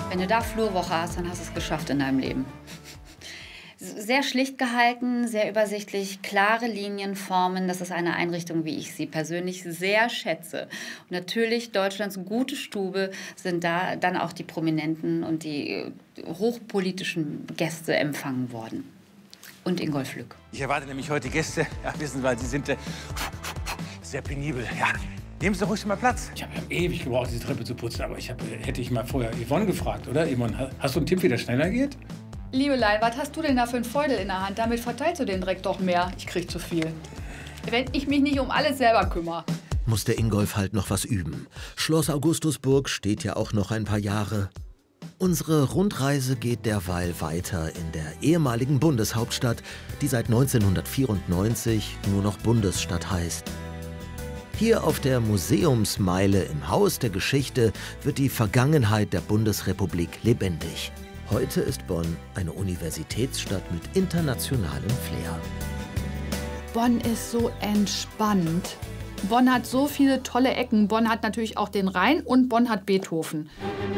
Wenn du da Flurwoche hast, dann hast du es geschafft in deinem Leben. Sehr schlicht gehalten, sehr übersichtlich, klare Linienformen. Das ist eine Einrichtung, wie ich sie persönlich sehr schätze. Und natürlich, Deutschlands gute Stube sind da dann auch die Prominenten und die hochpolitischen Gäste empfangen worden. Und Ingolf Lück. Ich erwarte nämlich heute Gäste. Ja, wissen, weil sie sind sehr penibel. Ja. Nehmen Sie doch ruhig mal Platz. Ich habe ewig gebraucht, diese Treppe zu putzen, aber hätte ich mal vorher Yvonne gefragt, oder? Yvonne, hast du einen Tipp, wie das schneller geht? Liebelein, was hast du denn da für einen Feudel in der Hand? Damit verteilst du den Dreck doch mehr. Ich krieg zu viel. Wenn ich mich nicht um alles selber kümmere. Muss der Ingolf halt noch was üben. Schloss Augustusburg steht ja auch noch ein paar Jahre. Unsere Rundreise geht derweil weiter in der ehemaligen Bundeshauptstadt, die seit 1994 nur noch Bundesstadt heißt. Hier auf der Museumsmeile im Haus der Geschichte wird die Vergangenheit der Bundesrepublik lebendig. Heute ist Bonn eine Universitätsstadt mit internationalem Flair. Bonn ist so entspannt. Bonn hat so viele tolle Ecken. Bonn hat natürlich auch den Rhein und Bonn hat Beethoven.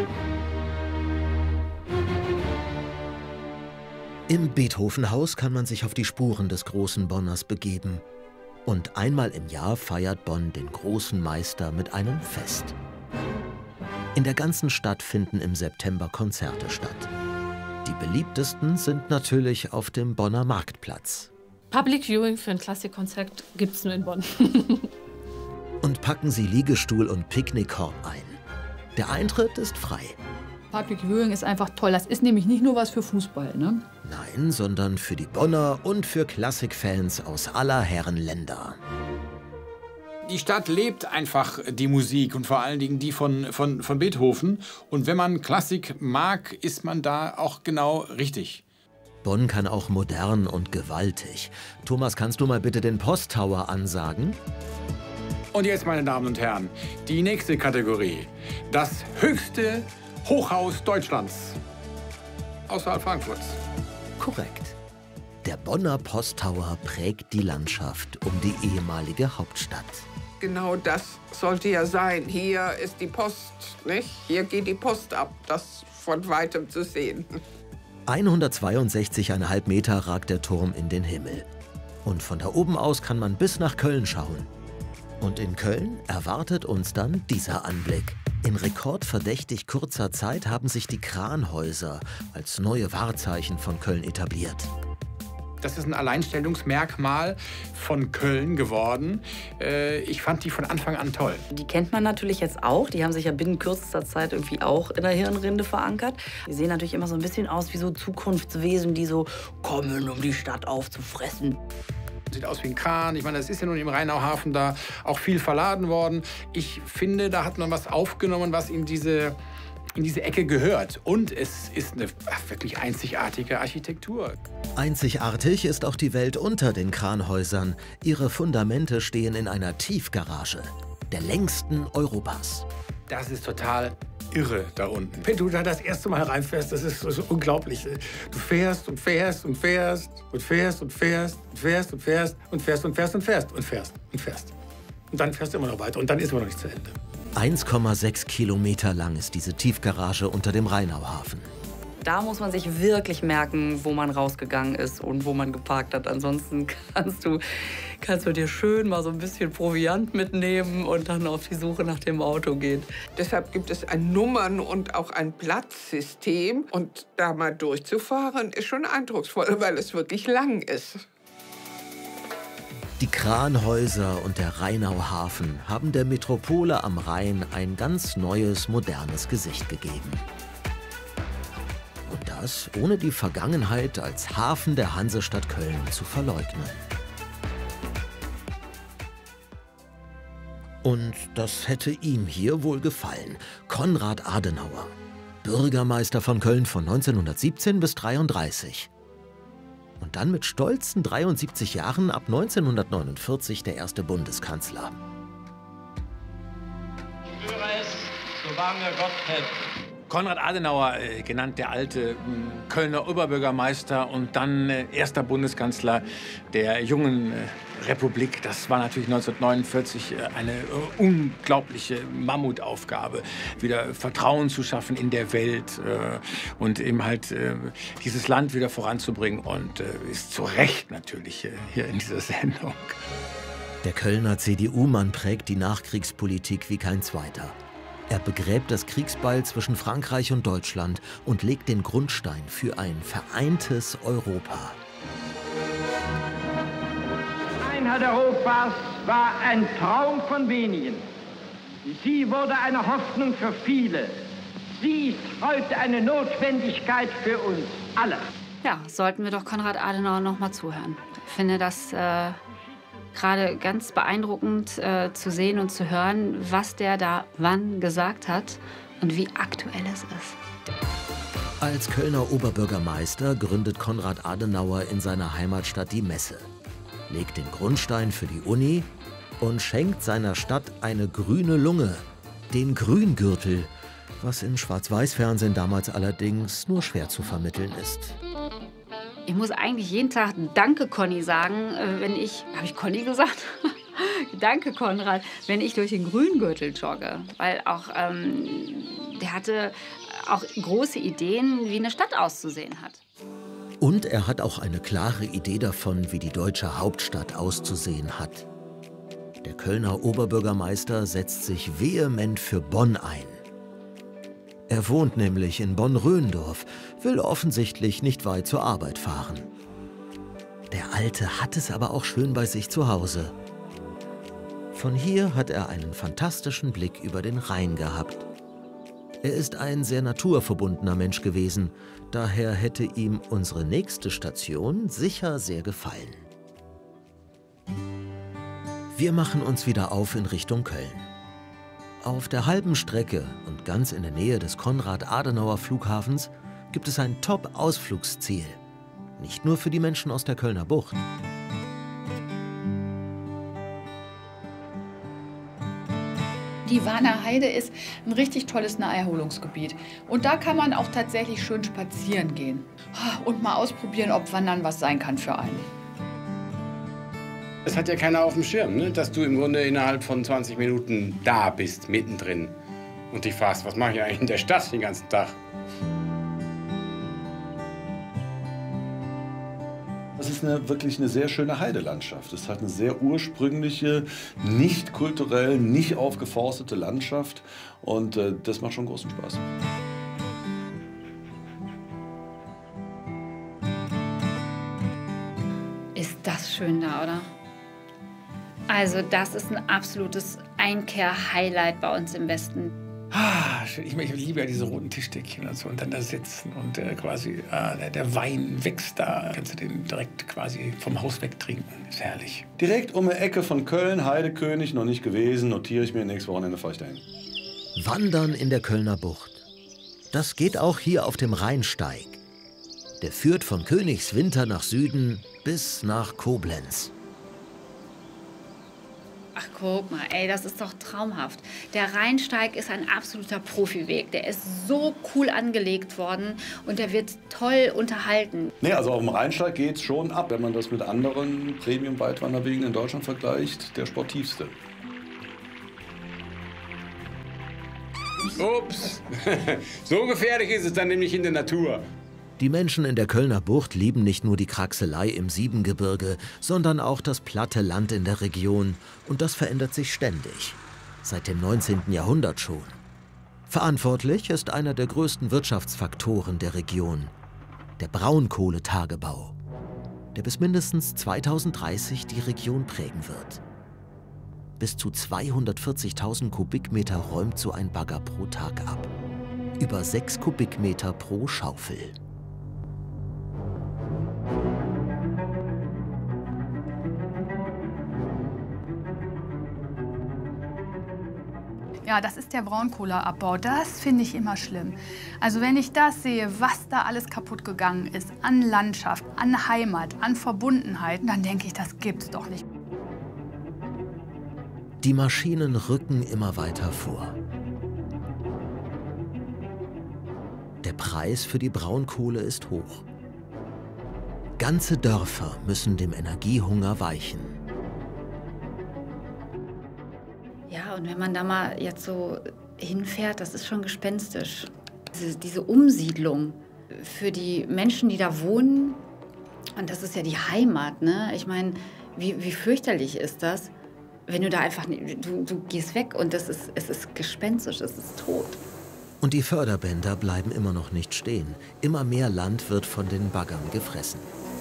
Im Beethovenhaus kann man sich auf die Spuren des großen Bonners begeben. Und einmal im Jahr feiert Bonn den großen Meister mit einem Fest. In der ganzen Stadt finden im September Konzerte statt. Die beliebtesten sind natürlich auf dem Bonner Marktplatz. Public Viewing für ein Klassikkonzert gibt es nur in Bonn. Und packen Sie Liegestuhl und Picknickkorb ein. Der Eintritt ist frei. Public Viewing ist einfach toll. Das ist nämlich nicht nur was für Fußball, ne? Nein, sondern für die Bonner und für Klassikfans aus aller Herren Länder. Die Stadt lebt einfach die Musik und vor allen Dingen die von Beethoven. Und wenn man Klassik mag, ist man da auch genau richtig. Bonn kann auch modern und gewaltig. Thomas, kannst du mal bitte den Posttower ansagen? Und jetzt, meine Damen und Herren, die nächste Kategorie. Das höchste Hochhaus Deutschlands. Außerhalb Frankfurts. Korrekt. Der Bonner Posttower prägt die Landschaft um die ehemalige Hauptstadt. Genau das sollte ja sein. Hier ist die Post, nicht? Hier geht die Post ab, das von Weitem zu sehen. 162,5 Meter ragt der Turm in den Himmel. Und von da oben aus kann man bis nach Köln schauen. Und in Köln erwartet uns dann dieser Anblick. In rekordverdächtig kurzer Zeit haben sich die Kranhäuser als neue Wahrzeichen von Köln etabliert. Das ist ein Alleinstellungsmerkmal von Köln geworden. Ich fand die von Anfang an toll. Die kennt man natürlich jetzt auch. Die haben sich ja binnen kürzester Zeit irgendwie auch in der Hirnrinde verankert. Die sehen natürlich immer so ein bisschen aus wie so Zukunftswesen, die so kommen, um die Stadt aufzufressen. Sieht aus wie ein Kran. Ich meine, das ist ja nun im Rheinauhafen da auch viel verladen worden. Ich finde, da hat man was aufgenommen, was in diese Ecke gehört. Und es ist eine wirklich einzigartige Architektur. Einzigartig ist auch die Welt unter den Kranhäusern. Ihre Fundamente stehen in einer Tiefgarage, der längsten Europas. Das ist total irre da unten. Wenn du da das erste Mal reinfährst, das ist so unglaublich. Du fährst und fährst und fährst und fährst und fährst und fährst und fährst und fährst und fährst und fährst und fährst und fährst. Und dann fährst du immer noch weiter und dann ist immer noch nicht zu Ende. 1,6 Kilometer lang ist diese Tiefgarage unter dem Rheinauhafen. Da muss man sich wirklich merken, wo man rausgegangen ist und wo man geparkt hat. Ansonsten kannst du dir schön mal so ein bisschen Proviant mitnehmen und dann auf die Suche nach dem Auto gehen. Deshalb gibt es ein Nummern- und auch ein Platzsystem. Und da mal durchzufahren, ist schon eindrucksvoll, weil es wirklich lang ist. Die Kranhäuser und der Rheinauhafen haben der Metropole am Rhein ein ganz neues, modernes Gesicht gegeben. Und das ohne die Vergangenheit als Hafen der Hansestadt Köln zu verleugnen. Und das hätte ihm hier wohl gefallen. Konrad Adenauer, Bürgermeister von Köln von 1917 bis 1933. Und dann mit stolzen 73 Jahren ab 1949 der erste Bundeskanzler. Ich schwöre es, so wahr mir Gott helfe. Konrad Adenauer, genannt der alte Kölner Oberbürgermeister und dann erster Bundeskanzler der jungen Republik. Das war natürlich 1949 eine unglaubliche Mammutaufgabe, wieder Vertrauen zu schaffen in der Welt und eben halt dieses Land wieder voranzubringen. Und ist zu Recht natürlich hier in dieser Sendung. Der Kölner CDU-Mann prägt die Nachkriegspolitik wie kein zweiter. Er begräbt das Kriegsbeil zwischen Frankreich und Deutschland und legt den Grundstein für ein vereintes Europa. Die Einheit Europas war ein Traum von wenigen. Sie wurde eine Hoffnung für viele. Sie ist heute eine Notwendigkeit für uns alle. Ja, sollten wir doch Konrad Adenauer noch mal zuhören. Ich finde das gerade ganz beeindruckend zu sehen und zu hören, was der da wann gesagt hat und wie aktuell es ist. Als Kölner Oberbürgermeister gründet Konrad Adenauer in seiner Heimatstadt die Messe, legt den Grundstein für die Uni und schenkt seiner Stadt eine grüne Lunge, den Grüngürtel, was im Schwarz-Weiß-Fernsehen damals allerdings nur schwer zu vermitteln ist. Ich muss eigentlich jeden Tag Danke, Conny, sagen, wenn ich... Habe ich Conny gesagt? Danke, Konrad, wenn ich durch den Grüngürtel jogge. Weil auch, der hatte auch große Ideen, wie eine Stadt auszusehen hat. Und er hat auch eine klare Idee davon, wie die deutsche Hauptstadt auszusehen hat. Der Kölner Oberbürgermeister setzt sich vehement für Bonn ein. Er wohnt nämlich in Bonn-Röndorf, will offensichtlich nicht weit zur Arbeit fahren. Der Alte hat es aber auch schön bei sich zu Hause. Von hier hat er einen fantastischen Blick über den Rhein gehabt. Er ist ein sehr naturverbundener Mensch gewesen, daher hätte ihm unsere nächste Station sicher sehr gefallen. Wir machen uns wieder auf in Richtung Köln. Auf der halben Strecke und ganz in der Nähe des Konrad-Adenauer-Flughafens gibt es ein Top-Ausflugsziel. Nicht nur für die Menschen aus der Kölner Bucht. Die Warner Heide ist ein richtig tolles Naherholungsgebiet. Und da kann man auch tatsächlich schön spazieren gehen. Und mal ausprobieren, ob Wandern was sein kann für einen. Es hat ja keiner auf dem Schirm, ne? Dass du im Grunde innerhalb von 20 Minuten da bist, mittendrin. Und dich fragst, was mache ich eigentlich in der Stadt den ganzen Tag? Das ist wirklich eine sehr schöne Heidelandschaft. Es hat eine sehr ursprüngliche, nicht kulturell, nicht aufgeforstete Landschaft. Und das macht schon großen Spaß. Ist das schön da, oder? Also das ist ein absolutes Einkehr-Highlight bei uns im Westen. Ich liebe ja diese roten Tischdeckchen und so und dann da sitzen und quasi der Wein wächst da. Kannst du den direkt quasi vom Haus weg trinken. Ist herrlich. Direkt um die Ecke von Köln, Heidekönig, noch nicht gewesen, notiere ich mir, nächstes Wochenende fahre ich dahin. Wandern in der Kölner Bucht. Das geht auch hier auf dem Rheinsteig. Der führt von Königswinter nach Süden bis nach Koblenz. Ach, guck mal, ey, das ist doch traumhaft. Der Rheinsteig ist ein absoluter Profiweg. Der ist so cool angelegt worden und der wird toll unterhalten. Nee, also auf dem Rheinsteig geht's schon ab, wenn man das mit anderen Premium-Weitwanderwegen in Deutschland vergleicht, der sportivste. Ups, so gefährlich ist es dann nämlich in der Natur. Die Menschen in der Kölner Bucht lieben nicht nur die Kraxelei im Siebengebirge, sondern auch das platte Land in der Region. Und das verändert sich ständig. Seit dem 19. Jahrhundert schon. Verantwortlich ist einer der größten Wirtschaftsfaktoren der Region. Der Braunkohletagebau, der bis mindestens 2030 die Region prägen wird. Bis zu 240.000 Kubikmeter räumt so ein Bagger pro Tag ab. Über 6 Kubikmeter pro Schaufel. Ja, das ist der Braunkohleabbau. Das finde ich immer schlimm. Also wenn ich das sehe, was da alles kaputt gegangen ist, an Landschaft, an Heimat, an Verbundenheit, dann denke ich, das gibt's doch nicht. Die Maschinen rücken immer weiter vor. Der Preis für die Braunkohle ist hoch. Ganze Dörfer müssen dem Energiehunger weichen. Ja, und wenn man da mal jetzt so hinfährt, das ist schon gespenstisch. Diese Umsiedlung für die Menschen, die da wohnen, und das ist ja die Heimat, ne? Ich meine, wie fürchterlich ist das, wenn du da einfach, du gehst weg und es ist gespenstisch, es ist tot. Und die Förderbänder bleiben immer noch nicht stehen. Immer mehr Land wird von den Baggern gefressen.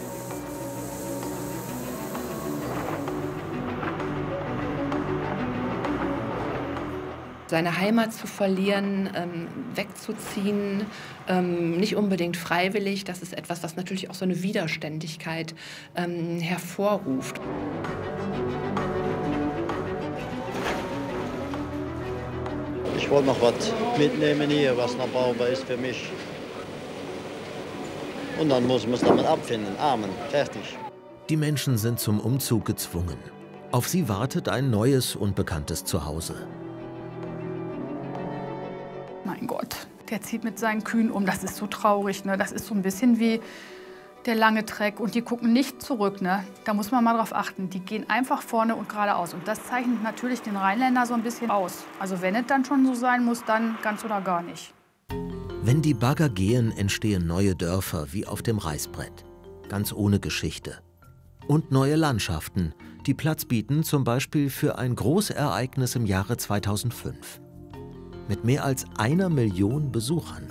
Seine Heimat zu verlieren, wegzuziehen, nicht unbedingt freiwillig, das ist etwas, was natürlich auch so eine Widerständigkeit hervorruft. Ich wollte noch was mitnehmen hier, was noch brauchbar ist für mich. Und dann muss man es damit abfinden. Amen. Fertig. Die Menschen sind zum Umzug gezwungen. Auf sie wartet ein neues, unbekanntes Zuhause. Mein Gott, der zieht mit seinen Kühen um. Das ist so traurig, ne? Das ist so ein bisschen wie der lange Trek. Und die gucken nicht zurück, ne? Da muss man mal drauf achten. Die gehen einfach vorne und geradeaus. Und das zeichnet natürlich den Rheinländer so ein bisschen aus. Also wenn es dann schon so sein muss, dann ganz oder gar nicht. Wenn die Bagger gehen, entstehen neue Dörfer wie auf dem Reißbrett. Ganz ohne Geschichte. Und neue Landschaften, die Platz bieten zum Beispiel für ein Großereignis im Jahre 2005. Mit mehr als 1 Million Besuchern.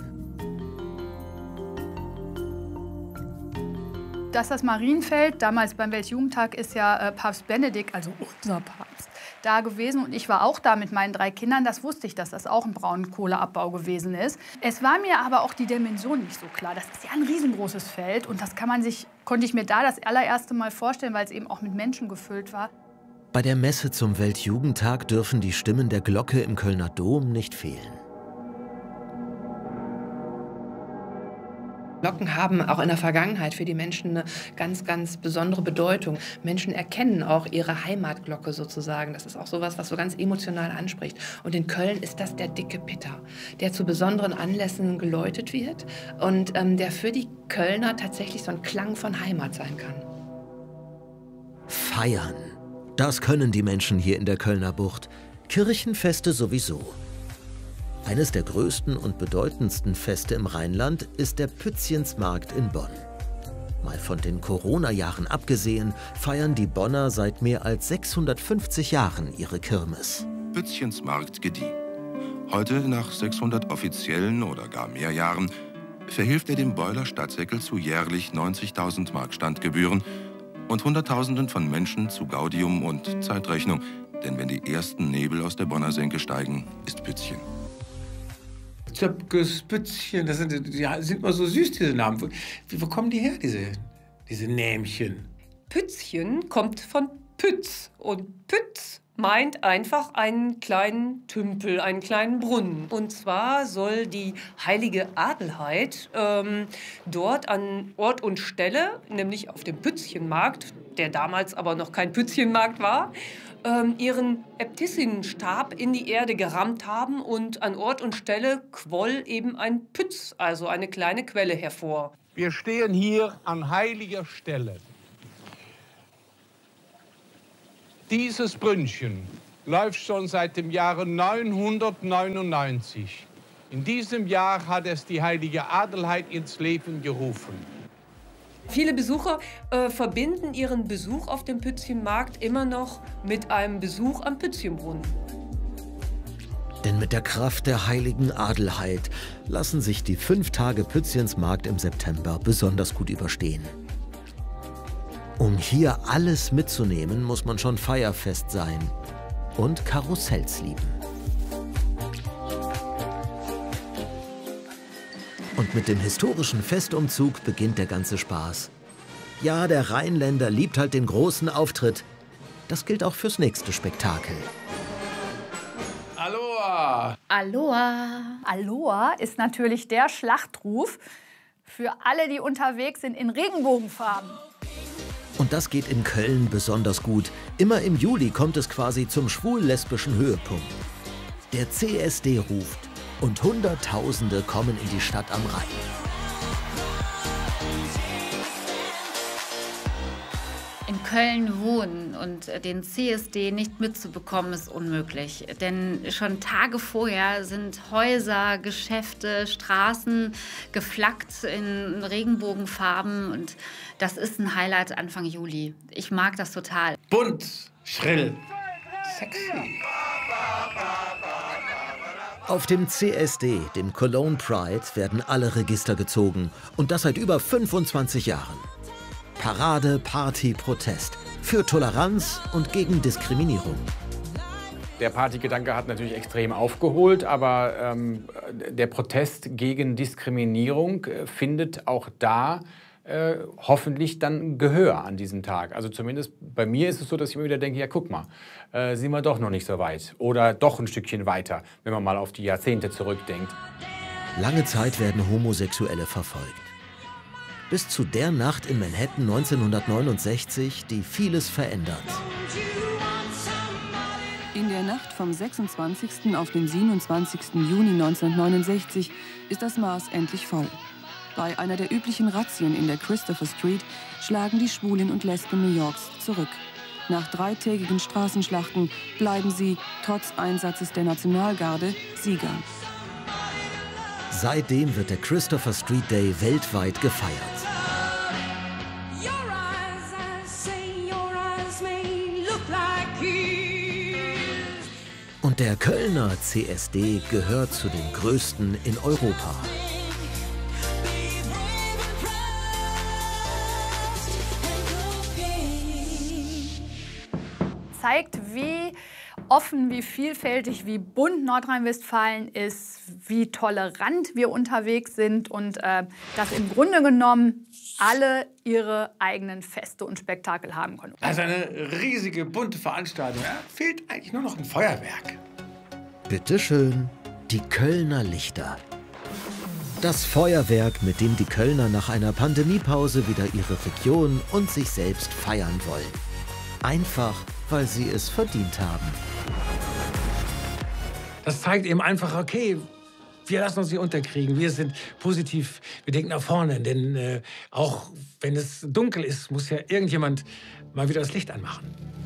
Das Marienfeld, damals beim Weltjugendtag, ist ja Papst Benedikt, also unser Papst, da gewesen. Und ich war auch da mit meinen 3 Kindern. Das wusste ich, dass das auch ein Braunkohleabbau gewesen ist. Es war mir aber auch die Dimension nicht so klar. Das ist ja ein riesengroßes Feld. Und das konnte ich mir da das allererste Mal vorstellen, weil es eben auch mit Menschen gefüllt war. Bei der Messe zum Weltjugendtag dürfen die Stimmen der Glocke im Kölner Dom nicht fehlen. Glocken haben auch in der Vergangenheit für die Menschen eine ganz, ganz besondere Bedeutung. Menschen erkennen auch ihre Heimatglocke sozusagen. Das ist auch sowas, was so ganz emotional anspricht. Und in Köln ist das der dicke Pitter, der zu besonderen Anlässen geläutet wird und der für die Kölner tatsächlich so ein Klang von Heimat sein kann. Feiern. Das können die Menschen hier in der Kölner Bucht. Kirchenfeste sowieso. Eines der größten und bedeutendsten Feste im Rheinland ist der Pützchensmarkt in Bonn. Mal von den Corona-Jahren abgesehen, feiern die Bonner seit mehr als 650 Jahren ihre Kirmes. Pützchensmarkt gedieh. Heute, nach 600 offiziellen oder gar mehr Jahren, verhilft er dem Beuler Stadtsäckel zu jährlich 90.000 Mark Standgebühren und Hunderttausenden von Menschen zu Gaudium und Zeitrechnung. Denn wenn die ersten Nebel aus der Bonner Senke steigen, ist Pützchen. Zöpkes, Pützchen, die sind mal so süß, diese Namen. Wo kommen die her, diese Nämchen? Pützchen kommt von Pütz. Und Pütz meint einfach einen kleinen Tümpel, einen kleinen Brunnen. Und zwar soll die heilige Adelheid dort an Ort und Stelle, nämlich auf dem Pützchenmarkt, der damals aber noch kein Pützchenmarkt war, ihren Äbtissinnenstab in die Erde gerammt haben und an Ort und Stelle quoll eben ein Pütz, also eine kleine Quelle, hervor. Wir stehen hier an heiliger Stelle. Dieses Brünnchen läuft schon seit dem Jahre 999. In diesem Jahr hat es die heilige Adelheid ins Leben gerufen. Viele Besucher verbinden ihren Besuch auf dem Pützchenmarkt immer noch mit einem Besuch am Pützchenbrunnen. Denn mit der Kraft der heiligen Adelheid lassen sich die 5 Tage Pützchensmarkt im September besonders gut überstehen. Um hier alles mitzunehmen, muss man schon feierfest sein und Karussells lieben. Und mit dem historischen Festumzug beginnt der ganze Spaß. Ja, der Rheinländer liebt halt den großen Auftritt. Das gilt auch fürs nächste Spektakel. Aloha! Aloha! Aloha ist natürlich der Schlachtruf für alle, die unterwegs sind in Regenbogenfarben. Und das geht in Köln besonders gut. Immer im Juli kommt es quasi zum schwul-lesbischen Höhepunkt. Der CSD ruft Und Hunderttausende kommen in die Stadt am Rhein. In Köln wohnen und den CSD nicht mitzubekommen, ist unmöglich. Denn schon Tage vorher sind Häuser, Geschäfte, Straßen geflaggt in Regenbogenfarben. Und das ist ein Highlight Anfang Juli. Ich mag das total. Bunt, schrill, sexy. Auf dem CSD, dem Cologne Pride, werden alle Register gezogen. Und das seit über 25 Jahren. Parade, Party, Protest. Für Toleranz und gegen Diskriminierung. Der Partygedanke hat natürlich extrem aufgeholt, aber der Protest gegen Diskriminierung findet auch da hoffentlich dann Gehör an diesem Tag. Also zumindest bei mir ist es so, dass ich immer wieder denke, ja guck mal, sind wir doch noch nicht so weit. Oder doch ein Stückchen weiter, wenn man mal auf die Jahrzehnte zurückdenkt. Lange Zeit werden Homosexuelle verfolgt. Bis zu der Nacht in Manhattan 1969, die vieles verändert. In der Nacht vom 26. auf den 27. Juni 1969 ist das Maß endlich voll. Bei einer der üblichen Razzien in der Christopher Street schlagen die Schwulen und Lesben New Yorks zurück. Nach dreitägigen Straßenschlachten bleiben sie, trotz Einsatzes der Nationalgarde, Sieger. Seitdem wird der Christopher Street Day weltweit gefeiert. Und der Kölner CSD gehört zu den größten in Europa. Zeigt, wie offen, wie vielfältig, wie bunt Nordrhein-Westfalen ist, wie tolerant wir unterwegs sind und dass im Grunde genommen alle ihre eigenen Feste und Spektakel haben können. Also eine riesige, bunte Veranstaltung. Ja? Fehlt eigentlich nur noch ein Feuerwerk. Bitteschön, die Kölner Lichter. Das Feuerwerk, mit dem die Kölner nach einer Pandemiepause wieder ihre Region und sich selbst feiern wollen. Einfach, weil sie es verdient haben. Das zeigt eben einfach, okay, wir lassen uns nicht unterkriegen. Wir sind positiv, wir denken nach vorne. Denn auch wenn es dunkel ist, muss ja irgendjemand mal wieder das Licht anmachen.